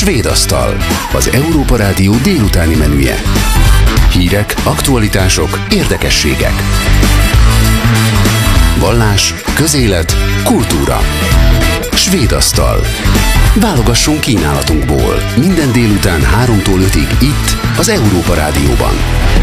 Svéd asztal, az Európa Rádió délutáni menüje. Hírek, aktualitások, érdekességek. Vallás, közélet, kultúra. Svéd asztal. Válogassunk kínálatunkból. Minden délután 3-tól 5-ig itt, az Európa Rádióban.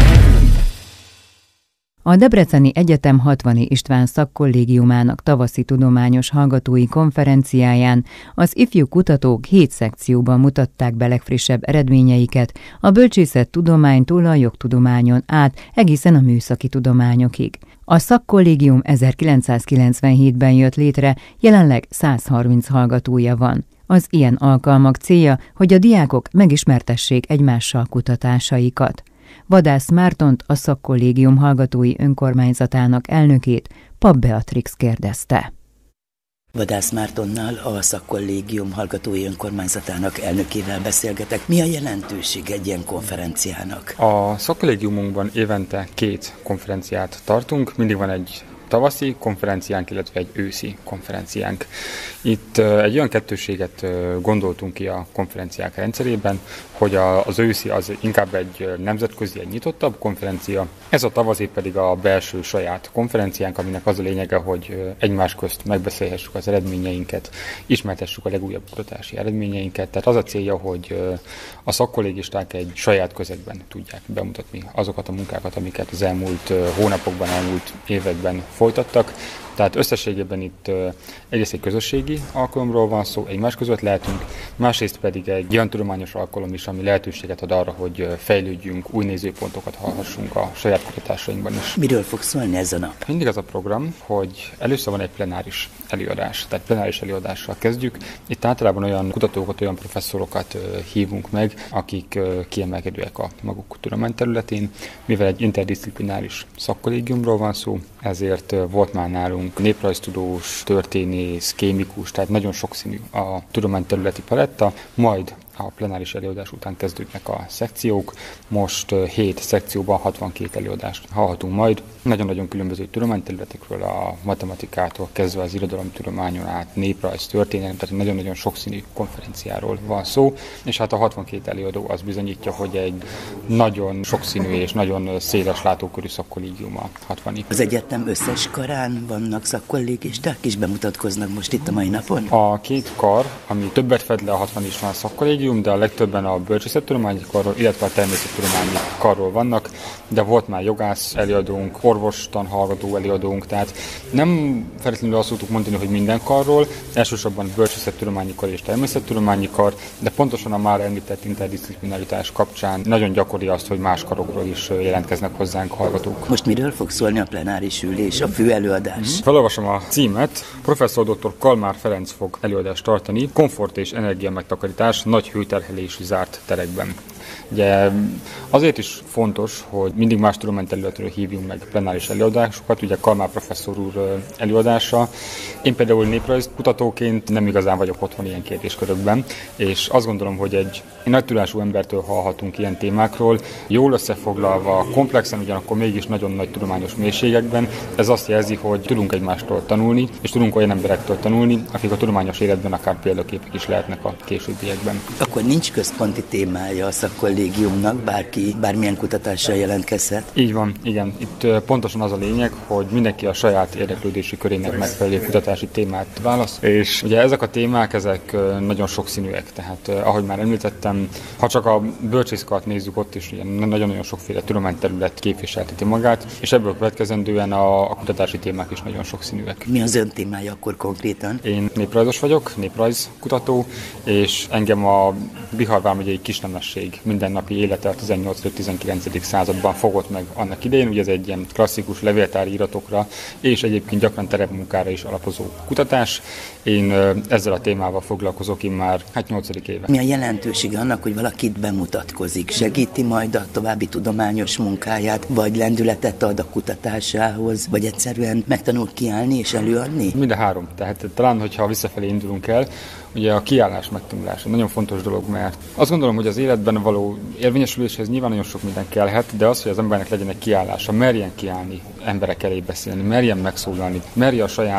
A Debreceni Egyetem Hatvani István szakkollégiumának tavaszi tudományos hallgatói konferenciáján az ifjú kutatók 7 szekcióban mutatták be legfrissebb eredményeiket a bölcsészettudománytól a jogtudományon át egészen a műszaki tudományokig. A szakkollégium 1997-ben jött létre, jelenleg 130 hallgatója van. Az ilyen alkalmak célja, hogy a diákok megismertessék egymással kutatásaikat. Vadász Mártont, a szakkollégium hallgatói önkormányzatának elnökét Papp Beatrix kérdezte. Vadász Mártonnal, a szakkollégium hallgatói önkormányzatának elnökével beszélgetek. Mi a jelentőség egy ilyen konferenciának? A szakkollégiumunkban évente 2 konferenciát tartunk, mindig van egy tavaszi konferenciánk, illetve egy őszi konferenciánk. Itt egy olyan kettőséget gondoltunk ki a konferenciák rendszerében, hogy az őszi az inkább egy nemzetközi, egy nyitottabb konferencia, ez a tavaszi pedig a belső saját konferenciánk, aminek az a lényege, hogy egymás közt megbeszélhessük az eredményeinket, ismertessük a legújabb kutatási eredményeinket. Tehát az a célja, hogy a szakkollégisták egy saját közegben tudják bemutatni azokat a munkákat, amiket az elmúlt hónapokban, elmúlt években folytattak. Tehát összességében itt egyrészt egy közösségi alkalomról van szó, egymás között lehetünk, másrészt pedig egy olyan tudományos alkalom is, ami lehetőséget ad arra, hogy fejlődjünk, új nézőpontokat hallhassunk a saját kutatásainkban is. Miről fog szólni ez a nap? Mindig az a program, hogy először van egy plenáris előadás, tehát plenáris előadással kezdjük. Itt általában olyan kutatókat, olyan professzorokat hívunk meg, akik kiemelkedőek a maguk tudományterületén, mivel egy interdisziplináris szakkollégiumról van szó, ezért volt már nálunk néprajztudós, történész, kémikus, tehát nagyon sokszínű a tudományterületi paletta, majd a plenáris előadás után kezdődnek a szekciók. Most 7 szekcióban 62 előadást hallhatunk majd. Nagyon-nagyon különböző tudományterületekről, a matematikától kezdve az irodalomtudományon át, néprajz, történelem, tehát nagyon-nagyon sokszínű konferenciáról van szó. És hát a 62 előadó az bizonyítja, hogy egy nagyon sokszínű és nagyon széles látókörű szakkollégium a hatvani. Az egyetem összes karán vannak szakkollégisták is bemutatkoznak most itt a mai napon? A 2 kar, ami többet fed le a hatvani is van szakkollégium, de a legtöbben a bölcsészettudományi karról, illetve a természettudományi karról vannak, de volt már jogász előadónk, orvostan hallgató előadónk, tehát nem feltétlenül azt szoktuk mondani, hogy minden karról, elsősorban bölcsészettudományi kar és természettudományi kar, de pontosan a már említett interdisziplinaritás kapcsán nagyon gyakori azt, hogy más karokról is jelentkeznek hozzánk hallgatók. Most miről fog szólni a plenáris ülés, a fő előadás? Felolvasom a címet. Professzor dr. Kalmár Ferenc fog előadást tartani, komfort és energia megtakarítás nagy hőterhelésű zárt terekben. Ugye azért is fontos, hogy mindig más tudományterületről hívjunk meg plenáris előadásokat, ugye Kalmár professzor úr előadása. Én például néprajzkutatóként nem igazán vagyok otthon ilyen kérdéskörökben, és azt gondolom, hogy egy nagy tudású embertől hallhatunk ilyen témákról, jól összefoglalva, komplexen, ugyanakkor mégis nagyon nagy tudományos mélységekben. Ez azt jelzi, hogy tudunk egymástól tanulni, és tudunk olyan emberektől tanulni, akik a tudományos életben akár példaképek is lehetnek a későbbiekben. Akkor nincs központi témája a szakkollégiumnak, bárki bármilyen kutatással jelentkezhet? Így van, igen. Itt pontosan az a lényeg, hogy mindenki a saját érdeklődési körének megfelelő kutatási témát választ. És ugye ezek a témák, ezek nagyon sokszínűek. Tehát ahogy már említettem, ha csak a bölcsészkart nézzük, ott is nagyon-nagyon sokféle tudományterület képviselteti magát, és ebből következendően a kutatási témák is nagyon sokszínűek. Mi az ön témája akkor konkrétan? Én néprajzos vagyok, néprajzkutató, és engem a Bihar vármegyei kisnemesség mindennapi élete a 18-19. században fogott meg annak idején, ugye ez egy ilyen klasszikus levéltári iratokra és egyébként gyakran terepmunkára is alapozó kutatás. Én ezzel a témával foglalkozok már 8. éve. Mi a jelentősége annak, hogy valaki itt bemutatkozik? Segíti majd a további tudományos munkáját, vagy lendületet ad a kutatásához, vagy egyszerűen megtanul kiállni és előadni? Mind a három. Tehát talán, hogyha visszafelé indulunk el, ugye a kiállás megtanulása nagyon fontos dolog, mert azt gondolom, hogy az életben való érvényesüléshez nyilván nagyon sok minden kellhet, de az, hogy az embernek legyen egy kiállása, merjen kiállni emberek elé beszélni, merjen megszólalni, merje a saját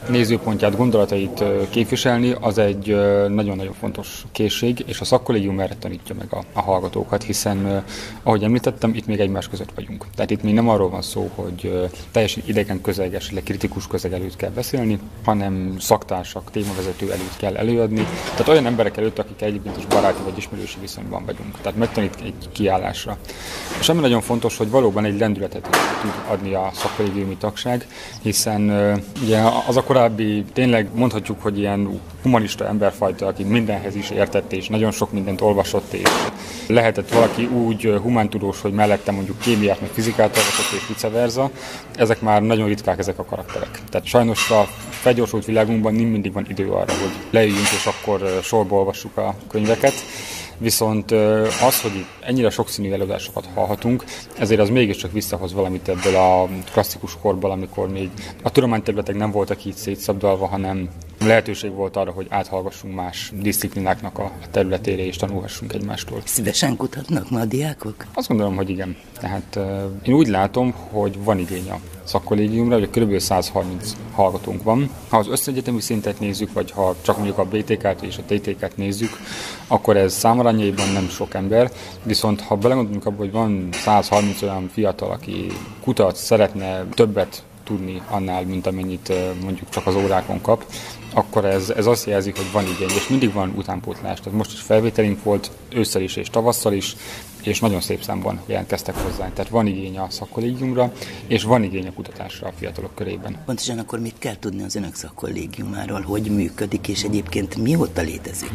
nézőpontját, gondolatait képviselni, az egy nagyon-nagyon fontos készség, és a szakkollégium erre tanítja meg a hallgatókat, hiszen, ahogy említettem, itt még egymás között vagyunk. Tehát itt még nem arról van szó, hogy teljesen idegen közeg, esetleg kritikus közeg előtt kell beszélni, hanem szaktársak, témavezető előtt kell előadni. Tehát olyan emberek előtt, akik egyébként is baráti vagy ismerősi viszonyban vagyunk. Tehát megtanít egy kiállásra. És ami nagyon fontos, hogy valóban egy lendületet tud adni a szakkollégiumi tagság, hiszen ugye az a korábbi, tényleg mondhatjuk, hogy ilyen humanista emberfajta, aki mindenhez is értett, és nagyon sok mindent olvasott, és lehetett valaki úgy humántudós, hogy mellette mondjuk kémiát, meg fizikát olvasott, és vice versa. Ezek már nagyon ritkák, ezek a karakterek. Tehát sajnos a felgyorsult világunkban nem mindig van idő arra, hogy leüljünk, és akkor sorba olvassuk a könyveket. Viszont az, hogy ennyire sokszínű előadásokat hallhatunk, ezért az mégiscsak visszahoz valamit ebből a klasszikus korból, amikor még a tudományterületek nem voltak így szétszabdalva, hanem lehetőség volt arra, hogy áthallgassunk más diszciplináknak a területére és tanulhassunk egymástól. Szívesen kutatnak ma a diákok? Azt gondolom, hogy igen. Tehát én úgy látom, hogy van igény a szakkollégiumra, hogy kb. 130 hallgatónk van. Ha az összegyetemi szintet nézzük, vagy ha csak mondjuk a BTK-t és a TTK-t nézzük, akkor ez számarányaiban nem sok ember, viszont ha belegondolunk abba, hogy van 130 olyan fiatal, aki kutat, szeretne többet tudni annál, mint amennyit mondjuk csak az órákon kap, akkor ez azt jelzi, hogy van igény, és mindig van utánpótlás. Tehát most is felvételünk volt ősszel is és tavasszal is, és nagyon szép számban jelentkeztek hozzánk. Tehát van igény a szakkollégiumra, és van igény a kutatásra a fiatalok körében. Pontosan akkor mit kell tudni az önök szakkollégiumáról, hogy működik, és egyébként mióta létezik?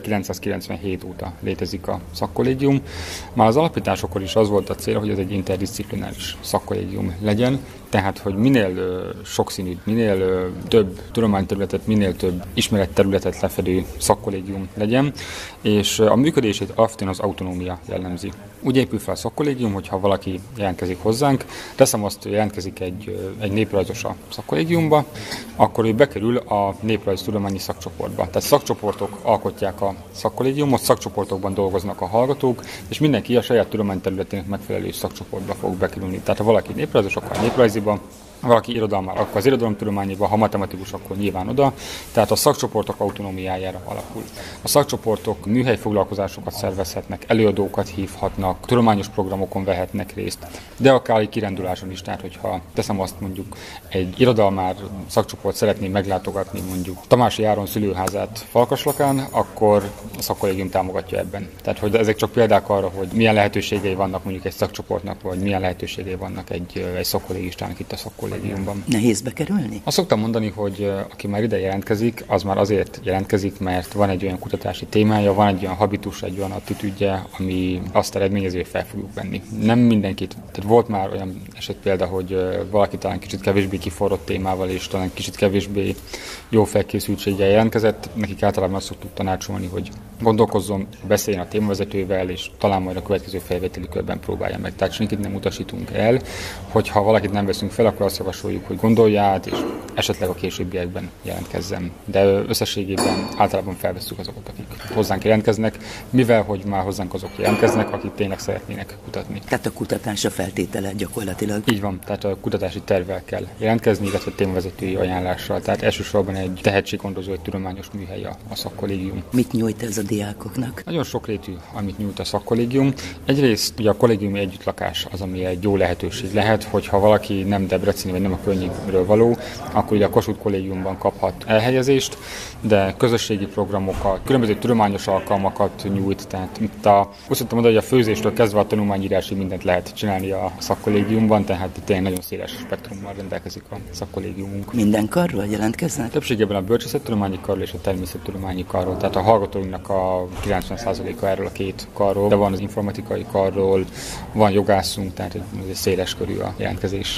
1997 óta létezik a szakkollégium. Már az alapításokor is az volt a cél, hogy ez egy interdisziplináris szakkollégium legyen, tehát hogy minél sokszínűbb, minél több tudományterületet, minél több ismeretterületet lefedő szakkollégium legyen, és a működését alapvetően az autonómia jellemzi. Úgy épül fel a szakkollégium, hogyha valaki jelentkezik hozzánk, teszem azt, hogy jelentkezik egy néprajzos a szakkollégiumba, akkor ő bekerül a néprajztudományi szakcsoportba. Tehát szakcsoportok alkotják a szakkollégiumot, szakcsoportokban dolgoznak a hallgatók, és mindenki a saját tudományterületének megfelelő szakcsoportba fog bekerülni. Tehát ha valaki néprajzos, akkor a néprajziba, valaki irodalmár, akkor az irodalomtudományiba, ha matematikus, akkor nyilván oda. Tehát a szakcsoportok autonómiájára alapul. A szakcsoportok műhelyfoglalkozásokat szervezhetnek, előadókat hívhatnak, tudományos programokon vehetnek részt, de akár kiránduláson is. Tehát, hogyha teszem azt, mondjuk egy irodalmár szakcsoport szeretné meglátogatni mondjuk Tamási Áron szülőházát Farkaslakán, akkor a szakkollégium támogatja ebben. Tehát, hogy ezek csak példák arra, hogy milyen lehetőségei vannak mondjuk egy szakcsoportnak, vagy milyen lehetőségei vannak egy szakkollégistának itt a szakkollégiumban. Nehéz bekerülni? Azt szoktam mondani, hogy aki már ide jelentkezik, az már azért jelentkezik, mert van egy olyan kutatási témája, van egy olyan habitus, egy olyan attitűdje, ami azt eredményezi, hogy fel fogjuk venni. Nem mindenkit. Tehát volt már olyan eset példa, hogy valaki talán kicsit kevésbé kiforrott témával, és talán kicsit kevésbé jó felkészültséggel jelentkezett. Nekik általában azt szoktuk tanácsolni, hogy gondolkozzon, beszéljen a témavezetővel, és talán majd a következő felvételi körben próbálja meg. Tehát senkit nem utasítunk el, hogyha valakit nem veszünk fel, akkor azt javasoljuk, hogy gondolja át, és esetleg a későbbiekben jelentkezzen. De összességében általában felvesszük azokat, akik hozzánk jelentkeznek, mivel hogy már hozzánk azok jelentkeznek, akik tényleg szeretnének kutatni. Tehát a kutatás a feltétele gyakorlatilag. Így van, tehát a kutatási tervvel kell jelentkezni, illetve témavezetői ajánlással. Tehát elsősorban egy tehetséggondozó, egy tudományos műhely a szakkollégium. Mit nyújt ez a diákoknak? Nagyon sokrétű, amit nyújt a szakkollégium. Egyrészt ugye a kollégiumi együttlakás az, ami egy jó lehetőség lehet, hogyha valaki nem debreceni vagy nem a környékről való, akkor ugye a Kossuth kollégiumban kaphat elhelyezést, de közösségi programokat, különböző tudományos alkalmakat nyújt. Tehát itt azt szoktam mondani, hogy a főzéstől kezdve a tanulmányírásig mindent lehet csinálni a szakkollégiumban, tehát itt nagyon széles spektrummal rendelkezik a szakkollégiumunk. Minden karról jelentkeznek? Többségében a bölcsészettudományi karról és a természettudományi karról, tehát a hallgatóinknak a 90%-a erről a két karról, de van az informatikai karról, van jogászunk, tehát egy széles körű a jelentkezés.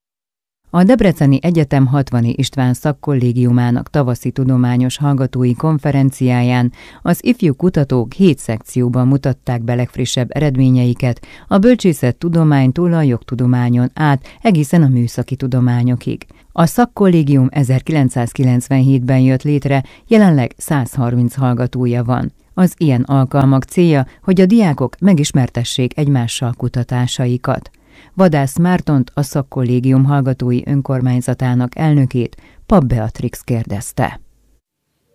A Debreceni Egyetem Hatvani István szakkollégiumának tavaszi tudományos hallgatói konferenciáján az ifjú kutatók 7 szekcióban mutatták be legfrissebb eredményeiket, a bölcsészettudománytól a jogtudományon át egészen a műszaki tudományokig. A szakkollégium 1997-ben jött létre, jelenleg 130 hallgatója van. Az ilyen alkalmak célja, hogy a diákok megismertessék egymással kutatásaikat. Vadász Mártont, a szakkollégium hallgatói önkormányzatának elnökét Papp Beatrix kérdezte.